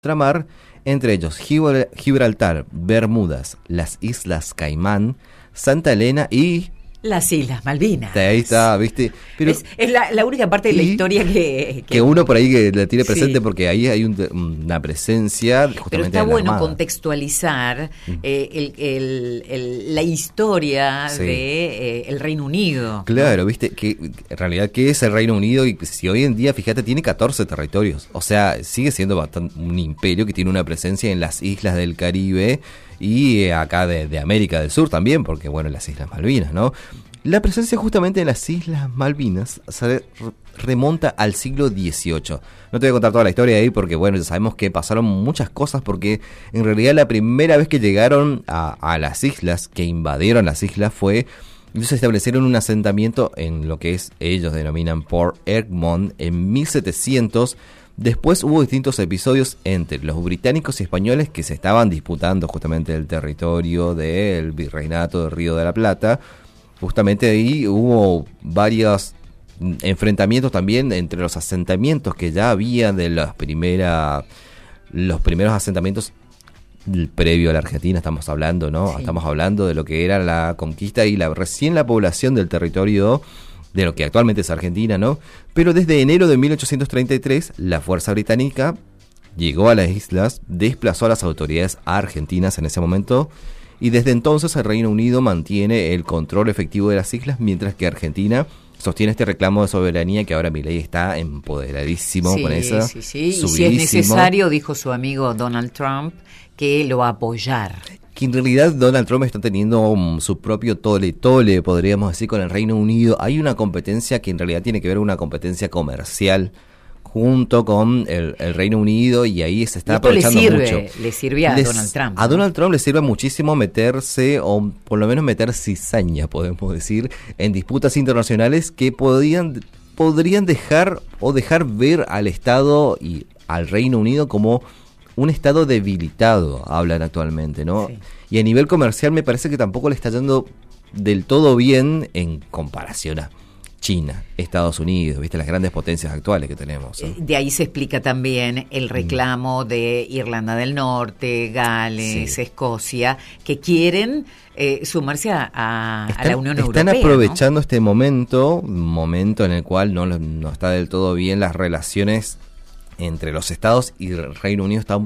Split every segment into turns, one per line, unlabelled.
ultramar, entre ellos Gibraltar, Bermudas, las Islas Caimán, Santa Elena y...
Las Islas Malvinas.
Ahí está, ¿viste? Pero,
es la única parte de la historia que
uno por ahí que la tiene presente,
sí.
Porque ahí hay una presencia justamente.
Pero está bueno
Armada.
Contextualizar la historia
Sí.
de el Reino Unido.
Claro, ¿viste? Que en realidad, ¿qué es el Reino Unido? Y si hoy en día, fíjate, tiene 14 territorios. O sea, sigue siendo bastante un imperio que tiene una presencia en las islas del Caribe y acá de América del Sur también, porque bueno, las Islas Malvinas, ¿no? La presencia justamente en las Islas Malvinas se remonta al siglo XVIII. No te voy a contar toda la historia de ahí porque bueno, ya sabemos que pasaron muchas cosas, porque en realidad la primera vez que llegaron a las islas, que invadieron las islas, fue... Ellos establecieron un asentamiento en lo que ellos denominan Port Egmont en 1700. Después hubo distintos episodios entre los británicos y españoles que se estaban disputando justamente el territorio del virreinato del Río de la Plata. Justamente ahí hubo varios enfrentamientos también entre los asentamientos que ya había de los primeros asentamientos previo a la Argentina, estamos hablando, ¿no? Sí. Estamos hablando de lo que era la conquista y recién la población del territorio de lo que actualmente es Argentina, ¿no? Pero desde enero de 1833, la fuerza británica llegó a las islas, desplazó a las autoridades argentinas en ese momento, y desde entonces el Reino Unido mantiene el control efectivo de las islas, mientras que Argentina sostiene este reclamo de soberanía que ahora Milei está empoderadísimo con eso.
Sí. Y si es necesario, dijo su amigo Donald Trump, que lo va a apoyar.
Que en realidad Donald Trump está teniendo su propio tole, podríamos decir, con el Reino Unido. Hay una competencia que en realidad tiene que ver con una competencia comercial junto con el Reino Unido, y ahí se está aprovechando mucho.
Le sirve a Donald Trump.
A Donald Trump le sirve muchísimo meterse, o por lo menos meter cizaña, podemos decir, en disputas internacionales que podrían dejar ver al Estado y al Reino Unido como un Estado debilitado, hablan actualmente, ¿no? Sí. Y a nivel comercial me parece que tampoco le está yendo del todo bien en comparación a China, Estados Unidos, ¿viste? Las grandes potencias actuales que tenemos, ¿no?
De ahí se explica también el reclamo de Irlanda del Norte, Gales, sí. Escocia, que quieren sumarse a la Unión Europea.
Están aprovechando, ¿no? Este momento en el cual no está del todo bien las relaciones entre los estados, y el Reino Unido está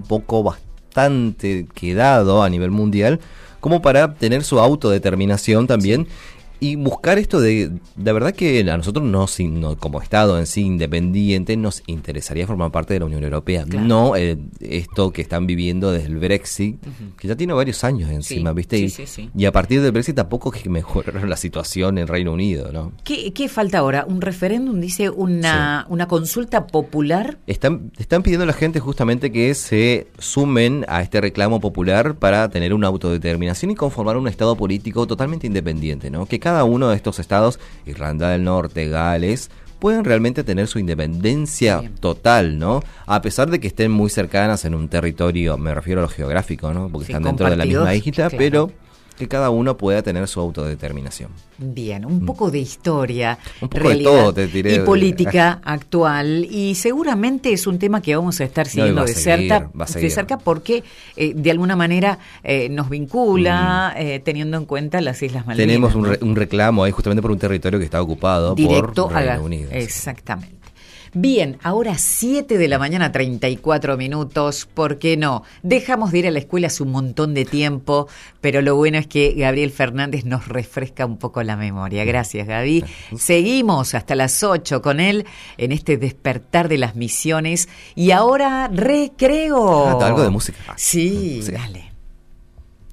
bastante quedado a nivel mundial como para tener su autodeterminación también. Sí. Y buscar esto de verdad que a nosotros no como Estado en sí independiente nos interesaría formar parte de la Unión Europea, claro. No esto que están viviendo desde el Brexit, que ya tiene varios años encima, sí, ¿viste?
Sí.
Y a partir del Brexit tampoco es que mejoró la situación en Reino Unido, ¿no?
¿Qué falta ahora? ¿Un referéndum? Dice una consulta popular.
Están pidiendo a la gente justamente que se sumen a este reclamo popular para tener una autodeterminación y conformar un Estado político totalmente independiente, ¿no? Que cada uno de estos estados, Irlanda del Norte, Gales, pueden realmente tener su independencia total, ¿no? A pesar de que estén muy cercanas en un territorio, me refiero a lo geográfico, ¿no? Porque están dentro de la misma isla, claro. Pero que cada uno pueda tener su autodeterminación.
Bien, un poco de historia,
un poco
realidad
de todo, te diré,
y política actual, y seguramente es un tema que vamos a estar siguiendo de cerca porque de alguna manera nos vincula, teniendo en cuenta las Islas Malvinas.
Tenemos un reclamo ahí justamente por un territorio que está ocupado
directo
por Reino Unido.
Exactamente. Bien, ahora 7 de la mañana, 34 minutos, ¿por qué no? Dejamos de ir a la escuela hace un montón de tiempo, pero lo bueno es que Gabriel Fernández nos refresca un poco la memoria. Gracias, Gaby. Seguimos hasta las 8 con él en este despertar de las misiones, y ahora recreo.
Algo de música.
Sí, dale.